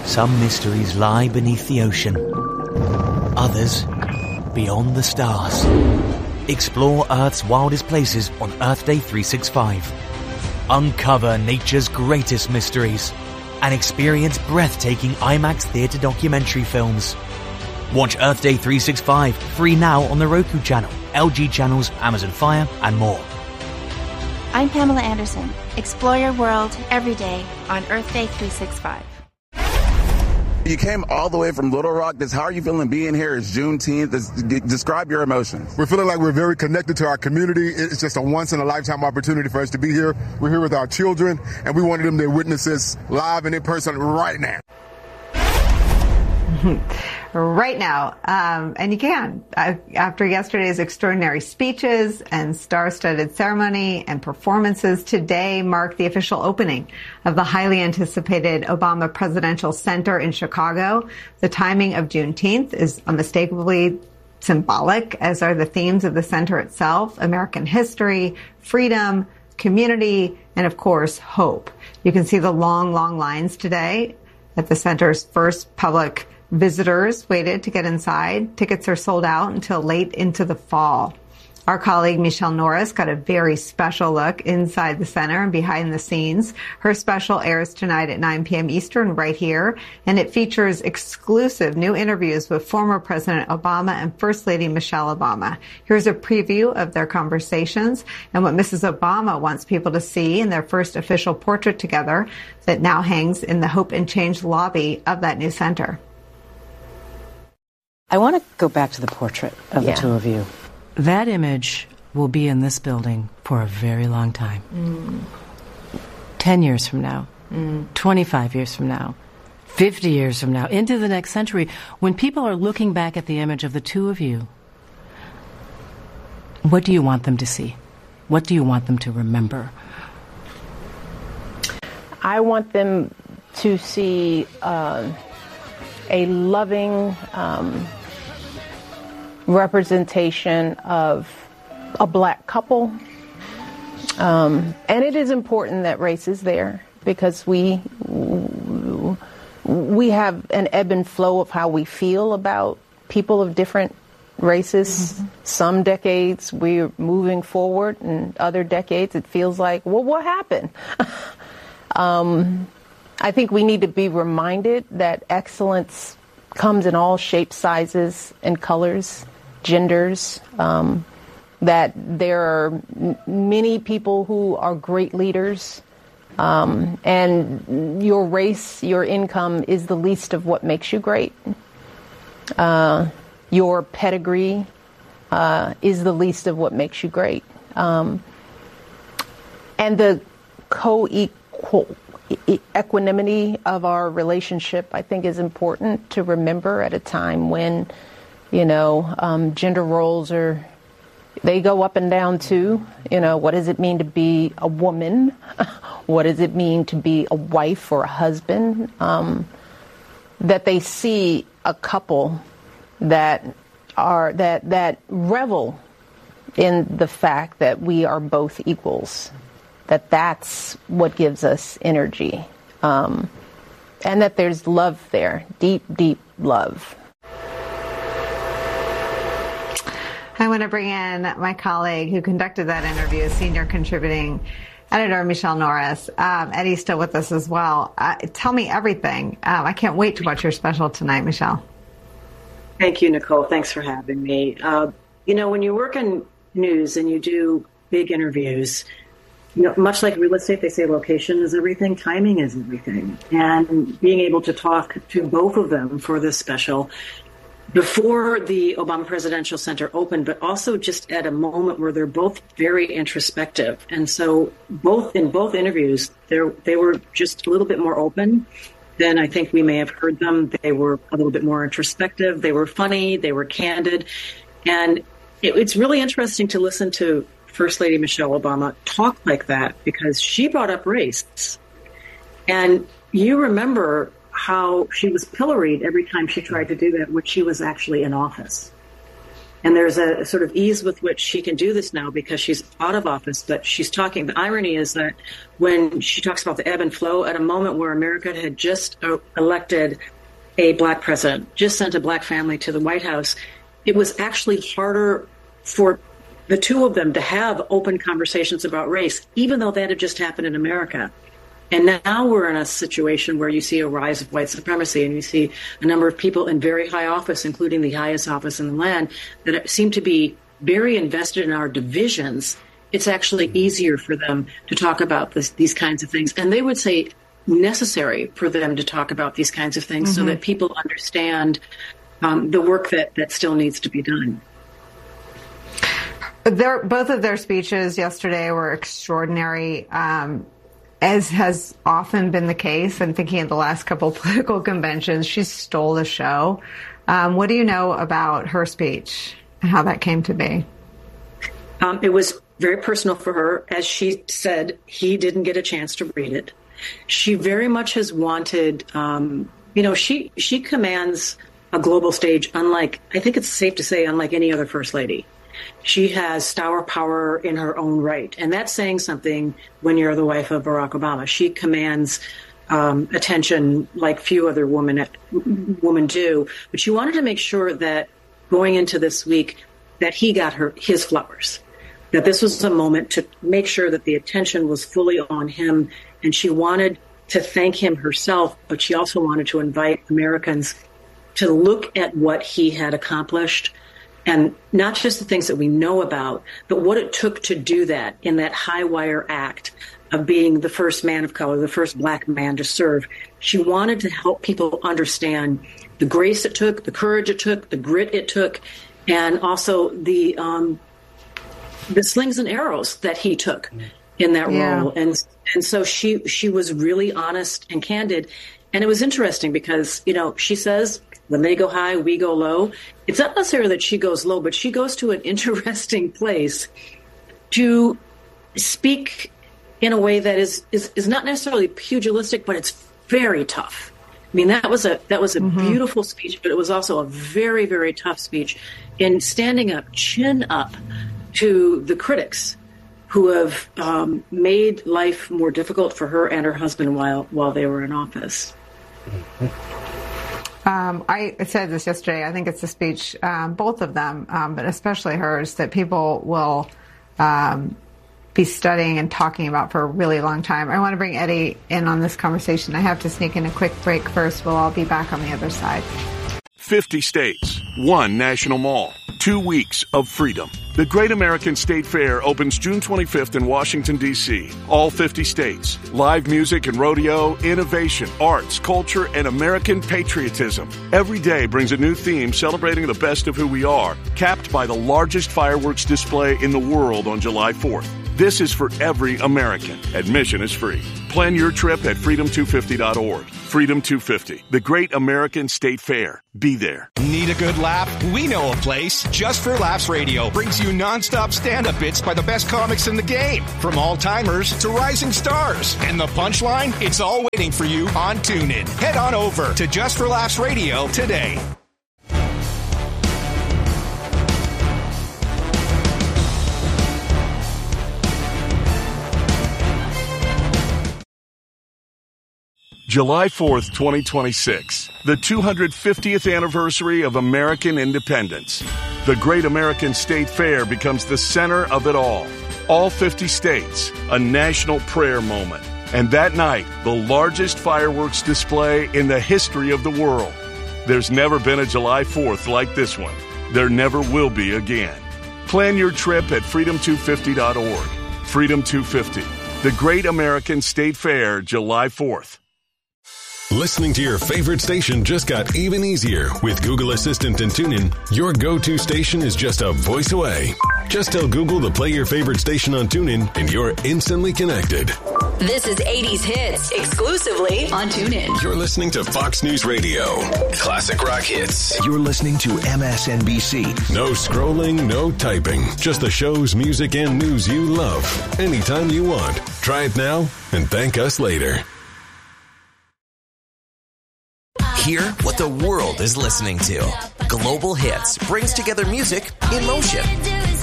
Some mysteries lie beneath the ocean. Others, beyond the stars. Explore Earth's wildest places on Earth Day 365. Uncover nature's greatest mysteries and experience breathtaking IMAX theater documentary films. Watch Earth Day 365 free now on the Roku channel, LG channels, Amazon Fire, and more. I'm Pamela Anderson. Explore your world every day on Earth Day 365. You came all the way from Little Rock. How are you feeling being here? It's Juneteenth. Describe your emotions. We're feeling like we're very connected to our community. It's just a once-in-a-lifetime opportunity for us to be here. We're here with our children, and we wanted them to witness this live and in person right now. Right now. And you can. After yesterday's extraordinary speeches and star-studded ceremony and performances, today marked the official opening of the highly anticipated Obama Presidential Center in Chicago. The timing of Juneteenth is unmistakably symbolic, as are the themes of the center itself: American history, freedom, community, and of course, hope. You can see the long, long lines today at the center's first public visitors waited to get inside. Tickets are sold out until late into the fall. Our colleague Michelle Norris got a very special look inside the center and behind the scenes. Her special airs tonight at 9 p.m. Eastern right here, and it features exclusive new interviews with former President Obama and First Lady Michelle Obama. Here's a preview of their conversations and what Mrs. Obama wants people to see in their first official portrait together that now hangs in the Hope and Change lobby of that new center. I want to go back to the portrait of the two of you. That image will be in this building for a very long time. 10 years from now, 25 years from now, 50 years from now, into the next century, when people are looking back at the image of the two of you, what do you want them to see? What do you want them to remember? I want them to see a loving representation of a black couple. And it is important that race is there, because we have an ebb and flow of how we feel about people of different races. Mm-hmm. Some decades we're moving forward, and other decades it feels like, well, what happened? I think we need to be reminded that excellence comes in all shapes, sizes, and colors, genders, that there are many people who are great leaders, and your race, your income is the least of what makes you great. Your pedigree is the least of what makes you great. And the equanimity of our relationship, I think, is important to remember at a time when, gender roles they go up and down too. What does it mean to be a woman? What does it mean to be a wife or a husband? That they see a couple that revel in the fact that we are both equals. That's what gives us energy, and that there's love there, deep, deep love. I want to bring in my colleague who conducted that interview, senior contributing editor Michelle Norris. Eddie's still with us as well. Tell me everything. I can't wait to watch your special tonight, Michelle. Thank you, Nicole. Thanks for having me. When you work in news and you do big interviews, much like real estate, they say location is everything, timing is everything. And being able to talk to both of them for this special before the Obama Presidential Center opened, but also just at a moment where they're both very introspective. And so in both interviews, they were just a little bit more open than I think we may have heard them. They were a little bit more introspective. They were funny. They were candid. And it's really interesting to listen to First Lady Michelle Obama talk like that, because she brought up race. And you remember how she was pilloried every time she tried to do that when she was actually in office. And there's a sort of ease with which she can do this now because she's out of office, but she's talking. The irony is that when she talks about the ebb and flow at a moment where America had just elected a black president, just sent a black family to the White House, it was actually harder for the two of them to have open conversations about race, even though that had just happened in America. And now we're in a situation where you see a rise of white supremacy, and you see a number of people in very high office, including the highest office in the land, that seem to be very invested in our divisions. It's actually easier for them to talk about these kinds of things. And they would say necessary for them to talk about these kinds of things so that people understand the work that still needs to be done. Both of their speeches yesterday were extraordinary. As has often been the case, I'm thinking of the last couple of political conventions, she stole the show. What do you know about her speech and how that came to be? It was very personal for her. As she said, he didn't get a chance to read it. She very much has wanted, she commands a global stage unlike, I think it's safe to say, unlike any other first lady. She has star power in her own right. And that's saying something when you're the wife of Barack Obama. She commands attention like few other women do. But she wanted to make sure that going into this week that he got his flowers, that this was a moment to make sure that the attention was fully on him. And she wanted to thank him herself, but she also wanted to invite Americans to look at what he had accomplished. And not just the things that we know about, but what it took to do that in that high wire act of being the first man of color, the first black man to serve. She wanted to help people understand the grace it took, the courage it took, the grit it took, and also the slings and arrows that he took in that role. And so she was really honest and candid. And it was interesting because, she says, when they go high, we go low. It's not necessarily that she goes low, but she goes to an interesting place to speak in a way that is not necessarily pugilistic, but it's very tough. I mean, that was a beautiful speech, but it was also a very, very tough speech in standing up, chin up to the critics who have made life more difficult for her and her husband while they were in office. I said this yesterday. I think it's a speech, both of them, but especially hers, that people will be studying and talking about for a really long time. I want to bring Eddie in on this conversation. I have to sneak in a quick break first. We'll all be back on the other side. 50 states, 1 national mall, 2 weeks of freedom. The Great American State Fair opens June 25th in Washington, D.C. All 50 states. Live music and rodeo, innovation, arts, culture, and American patriotism. Every day brings a new theme celebrating the best of who we are, capped by the largest fireworks display in the world on July 4th. This is for every American. Admission is free. Plan your trip at freedom250.org. Freedom 250, the Great American State Fair. Be there. Need a good laugh? We know a place. Just for Laughs Radio brings you nonstop stand-up bits by the best comics in the game, from all-timers to rising stars. And the punchline? It's all waiting for you on TuneIn. Head on over to Just for Laughs Radio today. July 4th, 2026, the 250th anniversary of American independence. The Great American State Fair becomes the center of it all. All 50 states, a national prayer moment. And that night, the largest fireworks display in the history of the world. There's never been a July 4th like this one. There never will be again. Plan your trip at freedom250.org. Freedom 250, the Great American State Fair, July 4th. Listening to your favorite station just got even easier with Google Assistant and TuneIn. Your go-to station is just a voice away. Just tell Google to play your favorite station on TuneIn and you're instantly connected. This is 80s Hits, exclusively on TuneIn. You're listening to Fox News Radio. Classic rock hits. You're listening to MSNBC. No scrolling, no typing. Just the shows, music, and news you love. Anytime you want. Try it now and thank us later. Hear what the world is listening to. Global Hits brings together music in motion.